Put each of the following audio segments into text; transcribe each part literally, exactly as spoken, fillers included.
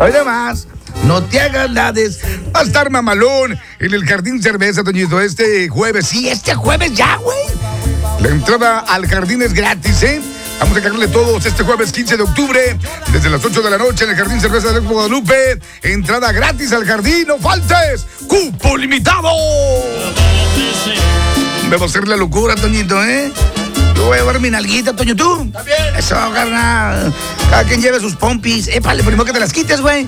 Oye más, no te hagas nades. Va a estar mamalón en el Jardín Cerveza, Toñito, este jueves. Sí, este jueves ya, güey. La entrada al jardín es gratis, ¿eh? Vamos a caerle todos este jueves quince de octubre, desde las ocho de la noche en el Jardín Cerveza de Guadalupe. Entrada gratis al jardín, no faltes. ¡Cupo limitado! Vamos a hacer la locura, Toñito, ¿eh? Yo voy a llevar mi nalguita, Toño, ¿tú? También. Eso, carnal. Cada quien lleve sus pompis. Épale, primero que te las quites, güey.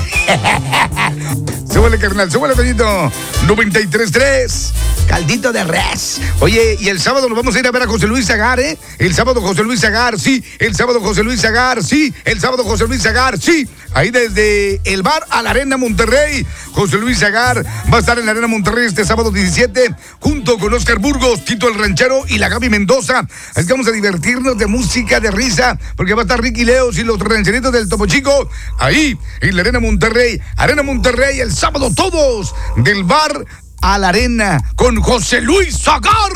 Súbele, carnal, súbele, Toñito. noventa y tres tres. Caldito de res. Oye, y el sábado nos vamos a ir a ver a José Luis Zagar, ¿eh? El sábado José Luis Zagar, sí. El sábado José Luis Zagar, sí. El sábado José Luis Zagar, sí. Ahí desde el bar a la Arena Monterrey. José Luis Zagar va a estar en la Arena Monterrey este sábado diecisiete, junto con Oscar Burgos, Tito el Ranchero y la Gaby Mendoza. Así que vamos a divertirnos de música, de risa, porque va a estar Ricky Leos y los rancheritos del Topo Chico. Ahí, en la Arena Monterrey. Arena Monterrey, el sábado todos, del bar a la arena, con José Luis Zagar.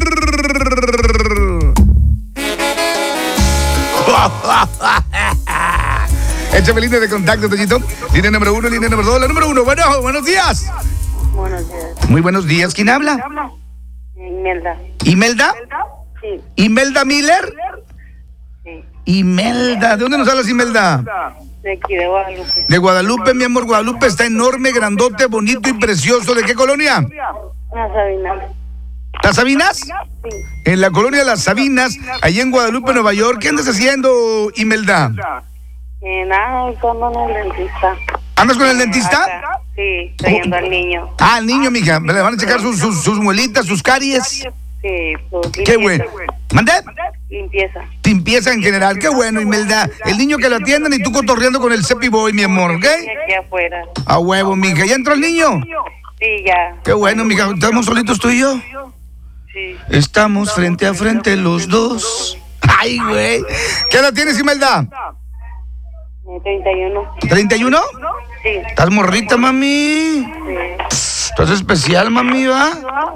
Échame línea de contacto, Toñito. Línea número uno, línea número dos. La número uno, bueno, buenos días. Buenos días. Muy buenos días. ¿Quién habla? Imelda. ¿Imelda? Sí. ¿Imelda Miller? Sí. Imelda. ¿De dónde nos hablas, Imelda? De aquí, de Guadalupe. De Guadalupe, mi amor. Guadalupe está enorme, grandote, bonito y precioso. ¿De qué colonia? Las Sabinas. ¿Las Sabinas? Sí. En la colonia Las Sabinas, allí en Guadalupe, Nueva York. ¿Qué andas haciendo, Imelda? Eh, nada, estoy con el dentista. ¿Andas con el dentista? Acá. Sí, trayendo al niño. Ah, el niño, mija. Le van a checar sus, sus, sus muelitas, sus caries. Sí, pues limpieza. Qué bueno. ¿Mandé? Limpieza. Limpieza en general. Qué bueno, Imelda. El niño que lo atiendan y tú cotorreando con el Cepi Boy, mi amor, ¿ok? Y aquí afuera. A huevo, mija. ¿Ya entró el niño? Sí, ya. Qué bueno, mija. ¿Estamos solitos tú y yo? Sí. Estamos frente a frente los dos. Ay, güey. ¿Qué edad tienes, Imelda? Eh, treinta y uno. ¿treinta y uno? Sí. ¿Estás morrita, mami? Sí. ¿Estás especial, mami, va?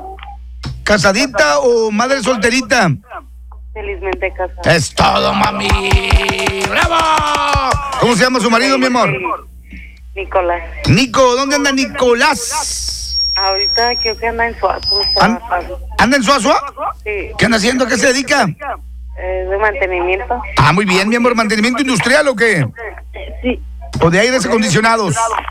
¿Casadita o madre solterita? Felizmente casada. Es todo, mami. ¡Bravo! ¿Cómo se llama su marido, mi amor? Nicolás. Nico, ¿dónde anda Nicolás? Ahorita creo que anda en Suazo. ¿An- ¿Anda en Suazua? Sí. ¿Qué anda haciendo? ¿A qué se dedica? Eh, de mantenimiento. Ah, muy bien, mi amor. ¿Mantenimiento industrial o qué? Sí. ¿O de aires acondicionados?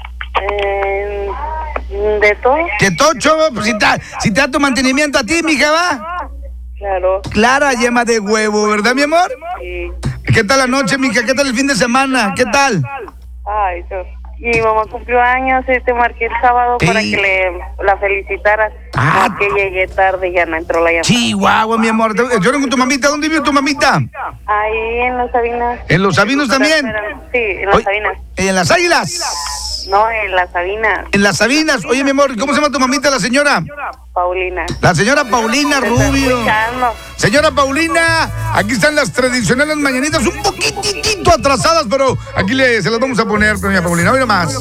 Eh, de todo. ¿Qué tocho? Pues si te, si te da tu mantenimiento a ti, mija, va. Claro. Clara yema de huevo, ¿verdad, mi amor? Sí. ¿Qué tal la noche, mija? ¿Qué tal el fin de semana? ¿Qué tal? Ay, Dios. Mi mamá cumplió años y te marqué el sábado para Ey. que le la felicitaras. Ah. Porque llegué tarde y ya no entró la llamada. Chihuahua, mi amor. Yo con tu mamita. ¿Dónde vive tu mamita? Ahí en las Sabinas. ¿En Los Sabinos también? Sí, en las Oye, Sabinas. ¿En las Águilas? No, en las Sabinas. En las Sabinas. Oye, mi amor, ¿cómo se llama tu mamita, la señora? Paulina. La señora Paulina Te está Rubio. escuchando. Señora Paulina, aquí están las tradicionales mañanitas, un poquitito atrasadas, pero aquí le, se las vamos a poner, doña Paulina. Oiga más.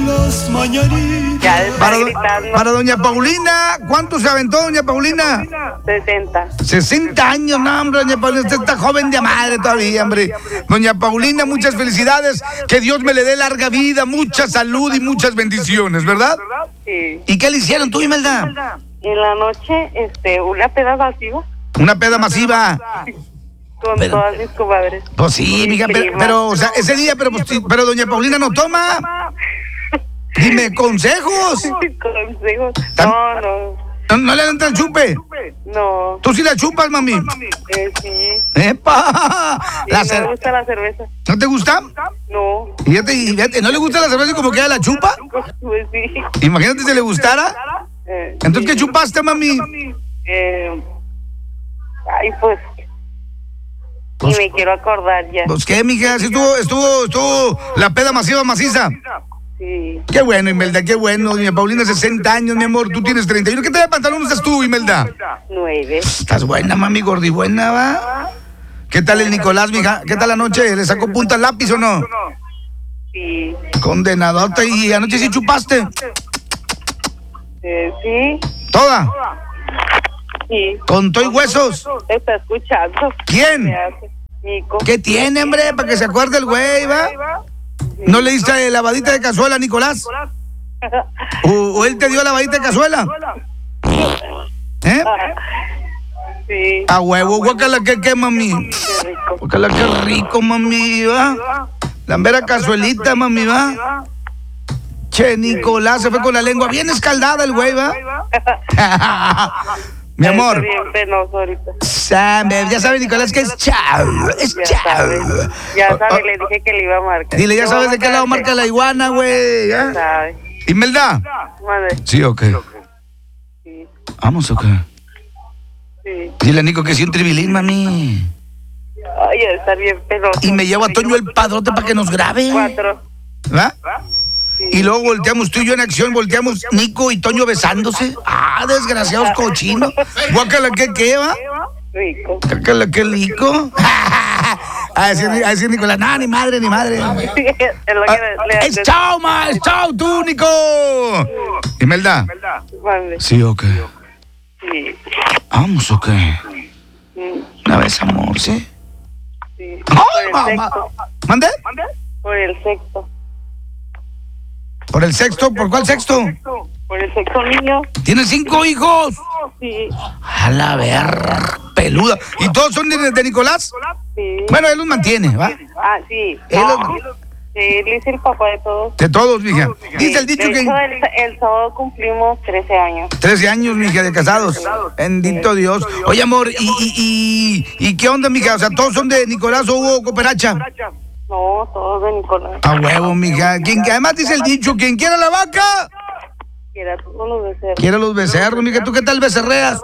Ya está Para, do- gritando. para doña Paulina, ¿cuánto se aventó, doña Paulina? sesenta. sesenta años, no, hombre, doña Paulina, usted está joven de madre todavía, hombre. Doña Paulina, muchas felicidades, que Dios me le dé larga vida, mucha salud y muchas bendiciones, ¿verdad? Sí. ¿Y qué le hicieron tú, Imelda? En la noche, este, una peda vacía Una peda masiva. con Pero- todas mis comadres. Pues sí, Mis mija, pero, primas. pero, o sea, ese día, pero, pues, sí, pero doña Paulina no toma. Dime, consejos. Consejos. Tam- No, no. No, no le dan el chupe. No. Tú sí la chupas, mami. Eh, sí. ¡Epa! Sí, La no cer- me gusta la cerveza. ¿No te gusta? No. Fíjate, y fíjate, ¿no le gusta la cerveza y como queda la chupa? Pues sí. Imagínate si le gustara. Eh, Entonces, ¿qué chupaste, mami? eh, ay, pues. Pues- y me quiero acordar ya. Pues qué, mija, sí estuvo, estuvo, estuvo la peda masiva maciza. Sí. Qué bueno, Imelda, qué bueno. Doña Paulina, sesenta años, mi amor, tú tienes treinta y uno. ¿Qué te de pantalón usas tú, Imelda? Nueve. Estás buena, mami, gordibuena, ¿va? ¿Qué tal el Nicolás, mija? ¿Qué tal la noche? ¿Le sacó punta al lápiz o no? Sí. Condenadota. ¿Y anoche sí chupaste? Eh, sí. ¿Toda? Sí. ¿Con todo y huesos? Te está escuchando. ¿Quién? Me hace. Nico. ¿Qué tiene, hombre? Para que se acuerde el güey, ¿va? ¿No le diste lavadita de cazuela, Nicolás? ¿O, o él te dio lavadita de cazuela? ¿Eh? Sí. A huevo, guácala que qué, mami. Qué rico. Guácala que rico, mami, va. La mera cazuelita, mami, va. Che, Nicolás se fue con la lengua bien escaldada el güey, va. Mi amor. Estoy bien penoso ahorita. Sabe, ya sabe, Nicolás, que es chao. Es Ya chao. sabe, ya sabe, le dije que le iba a marcar. Dile, ya Le sabes voy de a qué lado marcar. marca la iguana, güey. Ya ¿eh? sabe. ¿Imelda? Madre. Sí, ok. Sí, Vamos, ok. sí. Dile a Nico que sí un tribilín, mami. Ay, a estar bien penoso. Y me llevo a Toño el padrote para que nos grabe. Cuatro. ¿Va? Sí. Y luego volteamos tú y yo en acción, volteamos Nico y Toño besándose. Ah, desgraciados cochinos. Guácala que qué, va. Rico. Guácala que lico. A decir, a decir Nicolás, no, ni madre, ni madre. Es lo que le, le Es chao, ma, es chao tú, Nico. Imelda. Madre. Sí, ok. Sí. Vamos, ok. Mm, Una vez, amor, ¿sí? sí. ¡Ay, Por el mamá! sexto. ¿Mande? Por el sexto. ¿Por el sexto? ¿Por cuál sexto? Por el sexto niño. ¿Tienes cinco hijos? Sí. A la verga, peluda. ¿Y todos son de, de Nicolás? Sí. Bueno, él los mantiene, ¿va? Ah, sí. Él No, los- sí, él es el papá de todos. De todos, mija. Dice el De dicho que hecho, el, el sábado cumplimos trece años. trece años, mija, de casados. Bendito Dios. Oye, amor, ¿y, y, y, y qué onda, mija? O sea, ¿todos son de Nicolás o Hugo Cooperacha? No, todos de Nicolás. A huevo, mija. Quien, además dice el dicho, quien quiera la vaca, Quiera todos los deseos. quiera los becerros, mija. ¿Tú qué tal becerreas?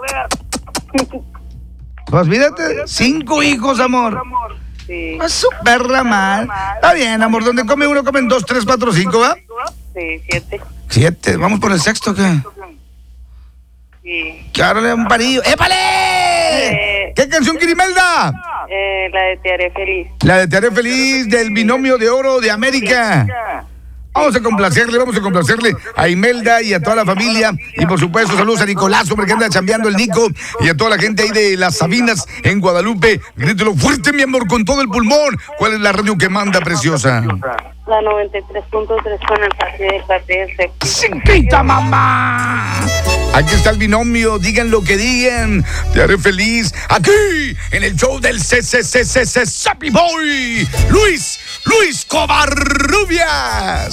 Pues fíjate, cinco hijos, amor. Sí, A su perra mal. Está bien, amor. Donde come uno, comen dos, tres, cuatro, cinco, ¿va? sí, siete. Siete. Vamos por el sexto, ¿qué? Sí. Que ahora le da un parillo. ¡Épale! Eh. ¿Qué canción quiere Imelda? Eh, la de Te haré feliz. La de Te haré feliz del binomio de oro de América. Vamos a complacerle, vamos a complacerle a Imelda y a toda la familia. Y por supuesto, saludos a Nicolás, hombre, que anda chambeando el Nico. Y a toda la gente ahí de Las Sabinas, en Guadalupe. Grítelo fuerte, mi amor, con todo el pulmón. ¿Cuál es la radio que manda, preciosa? La noventa y tres punto tres con el partido de parte del sexto. ¡Chiquita, mamá! Aquí está el binomio, digan lo que digan. Te haré feliz aquí en el show del C C C C C Sappy Boy. Luis, Luis Covarrubias.